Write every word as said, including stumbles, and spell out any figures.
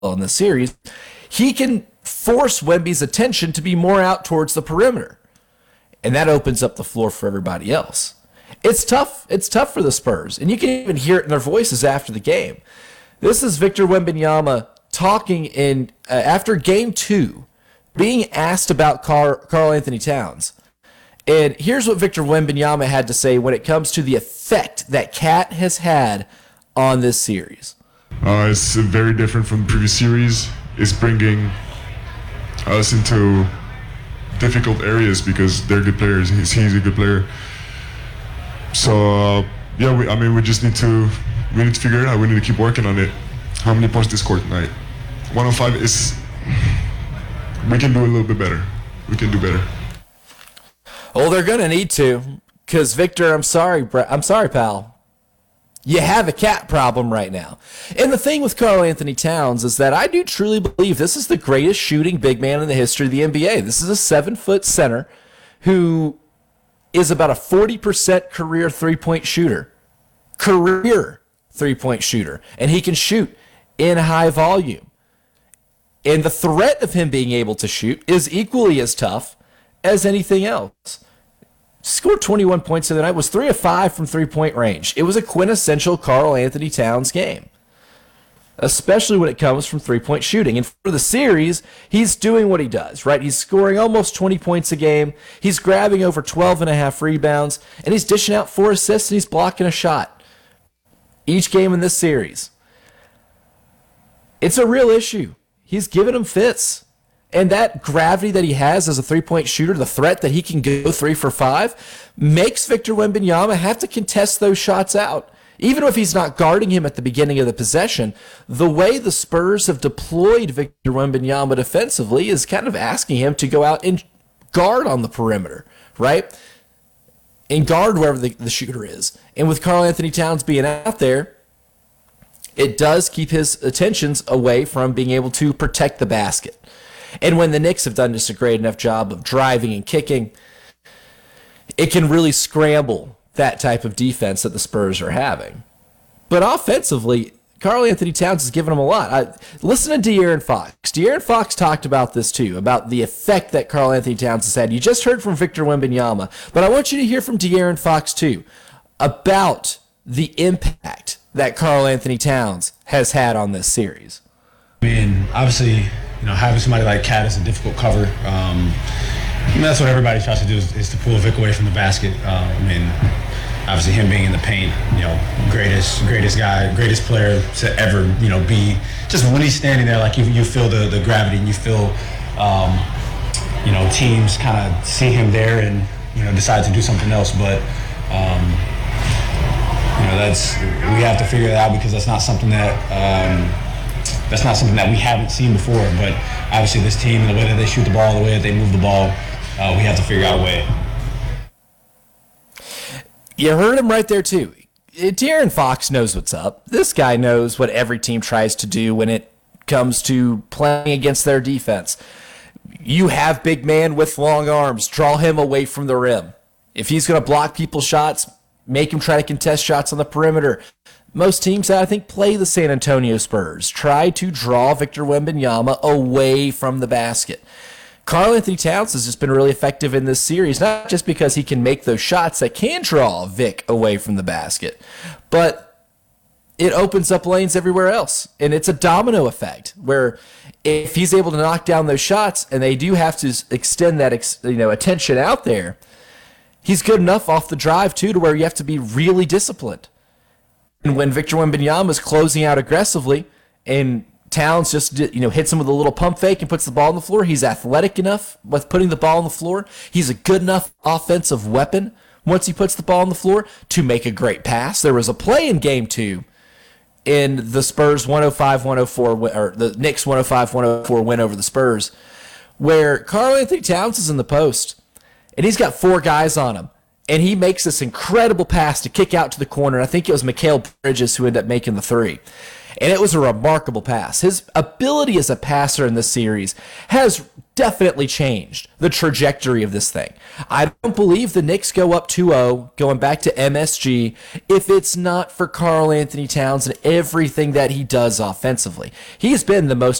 in this series, he can force Wemby's attention to be more out towards the perimeter. And that opens up the floor for everybody else. It's tough. It's tough for the Spurs. And you can even hear it in their voices after the game. This is Victor Wembanyama talking in uh, after game two, being asked about Karl Anthony Towns. And here's what Victor Wembanyama had to say when it comes to the effect that Cat has had on this series. Uh, it's very different from the previous series. It's bringing us into difficult areas because they're good players. He's, he's a good player. So, uh, yeah, we, I mean, we just need to we need to figure it out. We need to keep working on it. How many points this scored tonight? one oh five is... We can do a little bit better. We can do better. Well, they're going to need to, because, Victor, I'm sorry, I'm sorry, pal. You have a cat problem right now. And the thing with Karl Anthony Towns is that I do truly believe this is the greatest shooting big man in the history of the N B A. This is a seven-foot center who is about a forty percent career three-point shooter. Career three-point shooter. And he can shoot in high volume. And the threat of him being able to shoot is equally as tough as anything else. Scored twenty-one points the other night, was three of five from three-point range. It was a quintessential Karl Anthony Towns game, especially when it comes from three-point shooting. And for the series, he's doing what he does, right? He's scoring almost twenty points a game. He's grabbing over twelve and a half rebounds, and he's dishing out four assists, and he's blocking a shot each game in this series. It's a real issue. He's giving him fits. And that gravity that he has as a three-point shooter, the threat that he can go three for five, makes Victor Wembanyama have to contest those shots out. Even if he's not guarding him at the beginning of the possession, the way the Spurs have deployed Victor Wembanyama defensively is kind of asking him to go out and guard on the perimeter, right? And guard wherever the, the shooter is. And with Karl Anthony Towns being out there, it does keep his attentions away from being able to protect the basket. And when the Knicks have done just a great enough job of driving and kicking, it can really scramble that type of defense that the Spurs are having. But offensively, Karl Anthony Towns has given them a lot. I, listen to De'Aaron Fox. De'Aaron Fox talked about this too, about the effect that Karl Anthony Towns has had. You just heard from Victor Wembanyama, but I want you to hear from De'Aaron Fox too about the impact that Karl Anthony Towns has had on this series. I mean, obviously, you know, having somebody like Cat is a difficult cover. Um, I mean, that's what everybody tries to do is, is to pull Vic away from the basket. Um, I mean, obviously him being in the paint, you know, greatest, greatest guy, greatest player to ever, you know, be. Just when he's standing there, like you, you feel the, the gravity, and you feel, um, you know, teams kind of see him there and, you know, decide to do something else. But, um, you know, that's we have to figure that out because that's not something that. Um, That's not something that we haven't seen before, but obviously this team, the way that they shoot the ball, the way that they move the ball, uh, we have to figure out a way. You heard him right there, too. De'Aaron Fox knows what's up. This guy knows what every team tries to do when it comes to playing against their defense. You have big man with long arms. Draw him away from the rim. If he's going to block people's shots, make him try to contest shots on the perimeter. Most teams that I think play the San Antonio Spurs try to draw Victor Wembanyama away from the basket. Karl Anthony Towns has just been really effective in this series, not just because he can make those shots that can draw Vic away from the basket, but it opens up lanes everywhere else. And it's a domino effect where if he's able to knock down those shots and they do have to extend that you know attention out there, he's good enough off the drive too to where you have to be really disciplined. And when Victor Wembanyama is closing out aggressively and Towns just you know hits him with a little pump fake and puts the ball on the floor, he's athletic enough with putting the ball on the floor. He's a good enough offensive weapon once he puts the ball on the floor to make a great pass. There was a play in game two in the Spurs one oh five one oh four, or the Knicks one oh five one oh four win over the Spurs, where Karl Anthony Towns is in the post and he's got four guys on him. And he makes this incredible pass to kick out to the corner. I think it was Mikal Bridges who ended up making the three. And it was a remarkable pass. His ability as a passer in this series has definitely changed the trajectory of this thing. I don't believe the Knicks go up two oh going back to M S G if it's not for Karl Anthony Towns and everything that he does offensively. He's been the most